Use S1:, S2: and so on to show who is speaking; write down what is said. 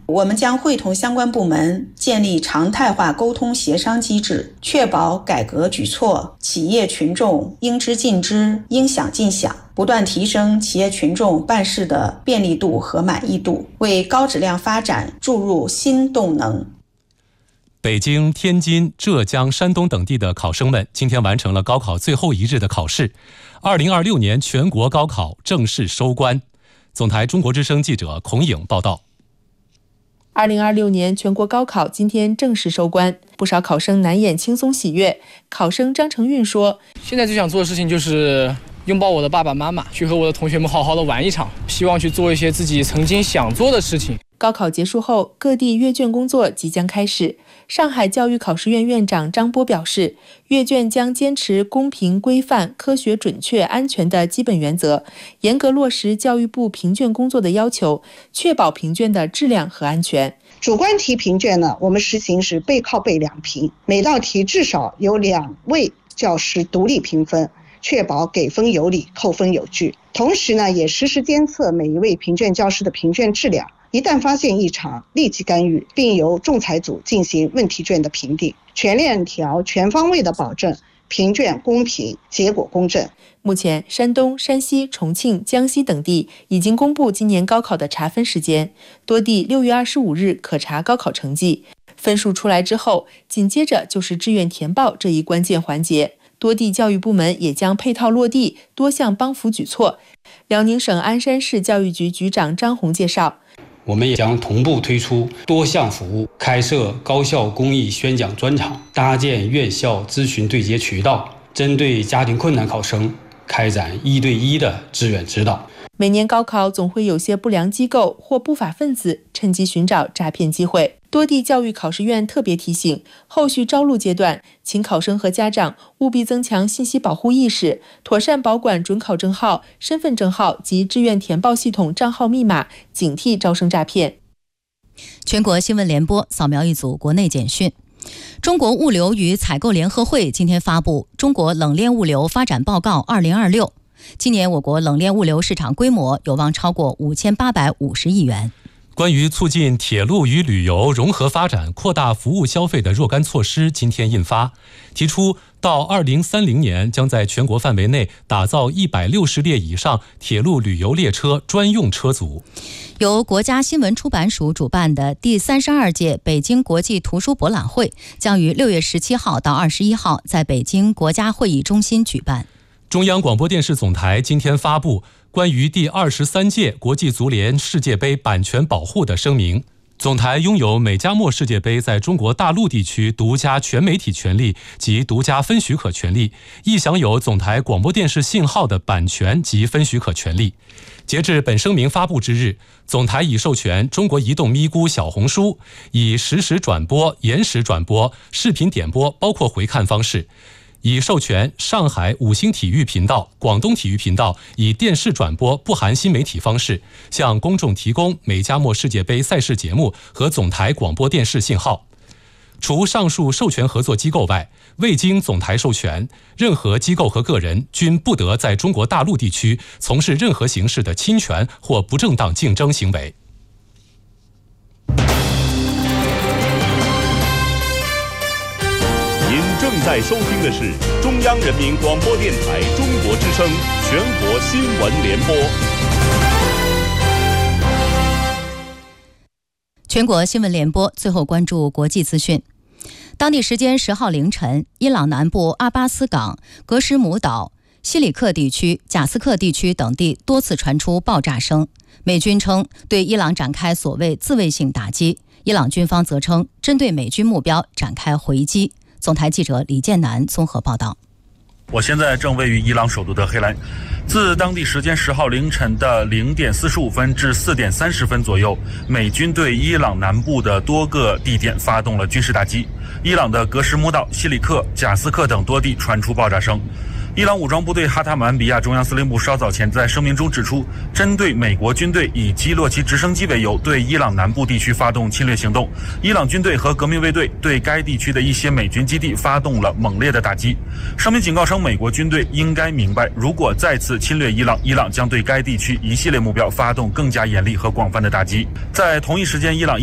S1: 我们将会同相关部门建立常态化沟通协商机制，确保改革举措企业群众应知尽知、应享尽享，不断提升企业群众办事的便利度和满意度，为高质量发展注入新动能。
S2: 北京、天津、浙江、山东等地的考生们今天完成了高考最后一日的考试。2026年全国高考正式收官。总台中国之声记者孔颖报道。
S3: 2026年全国高考今天正式收官，不少考生难掩轻松喜悦。考生张成运说：“
S4: 现在最想做的事情就是拥抱我的爸爸妈妈，去和我的同学们好好的玩一场，希望去做一些自己曾经想做的事情。”
S3: 高考结束后，各地阅卷工作即将开始。上海教育考试院院长张波表示，阅卷将坚持公平、规范、科学、准确、安全的基本原则，严格落实教育部评卷工作的要求，确保评卷的质量和安全。
S5: 主观题评卷呢，我们实行是背靠背两评，每道题至少有2位教师独立评分，确保给分有理、扣分有据。同时呢，也实时监测每一位评卷教师的评卷质量。一旦发现异常，立即干预，并由仲裁组进行问题卷的评定，全链条、全方位的保证评卷公平、结果公正。
S3: 目前，山东、山西、重庆、江西等地已经公布今年高考的查分时间，多地6月25日可查高考成绩。分数出来之后，紧接着就是志愿填报这一关键环节。多地教育部门也将配套落地多项帮扶举措。辽宁省鞍山市教育局局长张红介绍，
S6: 我们也将同步推出多项服务，开设高校公益宣讲专场，搭建院校咨询对接渠道，针对家庭困难考生开展1对1的志愿指导。
S3: 每年高考总会有些不良机构或不法分子趁机寻找诈骗机会。多地教育考试院特别提醒，后续招录阶段，请考生和家长务必增强信息保护意识，妥善保管准考证号、身份证号及志愿填报系统账号密码，警惕招生诈骗。
S7: 全国新闻联播扫描一组国内简讯。中国物流与采购联合会今天发布《中国冷链物流发展报告2026》，今年我国冷链物流市场规模有望超过5850亿元。
S2: 关于促进铁路与旅游融合发展、扩大服务消费的若干措施今天印发，提出到2030年将在全国范围内打造160列以上铁路旅游列车专用车组。
S7: 由国家新闻出版署主办的第32届北京国际图书博览会将于6月17号到21号在北京国家会议中心举办。
S2: 中央广播电视总台今天发布关于第23届国际足联世界杯版权保护的声明。总台拥有美加墨世界杯在中国大陆地区独家全媒体权利及独家分许可权利，亦享有总台广播电视信号的版权及分许可权利。截至本声明发布之日，总台已授权中国移动咪咕小红书以实时转播、延时转播、视频点播包括回看方式，已授权上海五星体育频道、广东体育频道以电视转播不含新媒体方式向公众提供美加墨世界杯赛事节目和总台广播电视信号。除上述授权合作机构外，未经总台授权，任何机构和个人均不得在中国大陆地区从事任何形式的侵权或不正当竞争行为。
S8: 您正在收听的是中央人民广播电台中国之声全国新闻联播。
S7: 全国新闻联播最后关注国际资讯。当地时间10号凌晨，伊朗南部阿巴斯港、格什姆岛、西里克地区、贾斯克地区等地多次传出爆炸声。美军称对伊朗展开所谓自卫性打击，伊朗军方则称针对美军目标展开回击。总台记者李建南综合报道。
S9: 我现在正位于伊朗首都德黑兰。自当地时间10号凌晨的0点45分至4点30分左右，美军对伊朗南部的多个地点发动了军事打击。伊朗的格什姆岛、西里克、贾斯克等多地传出爆炸声。伊朗武装部队哈塔姆安比亚中央司令部稍早前在声明中指出，针对美国军队以击落其直升机为由对伊朗南部地区发动侵略行动，伊朗军队和革命卫队对该地区的一些美军基地发动了猛烈的打击。声明警告称，美国军队应该明白，如果再次侵略伊朗，伊朗将对该地区一系列目标发动更加严厉和广泛的打击。在同一时间，伊朗